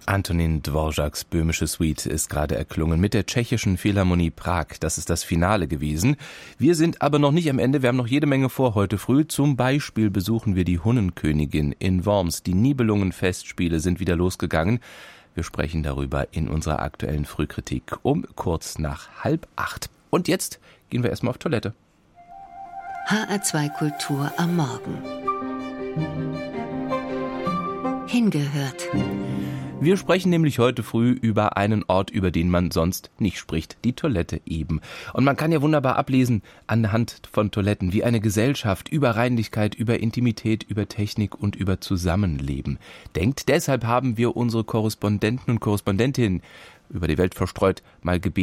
Antonín Dvořáks Böhmische Suite ist gerade erklungen mit der Tschechischen Philharmonie Prag. Das ist das Finale gewesen. Wir sind aber noch nicht am Ende. Wir haben noch jede Menge vor heute früh. Zum Beispiel besuchen wir die Hunnenkönigin in Worms. Die Nibelungen-Festspiele sind wieder losgegangen. Wir sprechen darüber in unserer aktuellen Frühkritik um kurz nach 7:30. Und jetzt gehen wir erstmal auf Toilette. HR2 Kultur am Morgen. Hingehört. Wir sprechen nämlich heute früh über einen Ort, über den man sonst nicht spricht, die Toilette eben. Und man kann ja wunderbar ablesen anhand von Toiletten, wie eine Gesellschaft über Reinlichkeit, über Intimität, über Technik und über Zusammenleben denkt. Deshalb haben wir unsere Korrespondenten und Korrespondentinnen über die Welt verstreut mal gebeten,